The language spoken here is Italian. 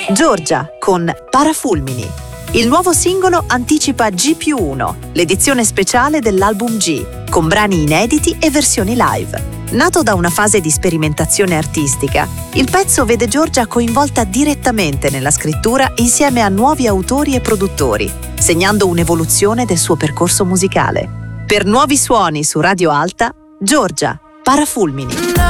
Giorgia con Parafulmini. Il nuovo singolo anticipa G+1, l'edizione speciale dell'album G, con brani inediti e versioni live. Nato da una fase di sperimentazione artistica, il pezzo vede Giorgia coinvolta direttamente nella scrittura insieme a nuovi autori e produttori, segnando un'evoluzione del suo percorso musicale. Per Nuovi Suoni su Radio Alta, Giorgia, Parafulmini.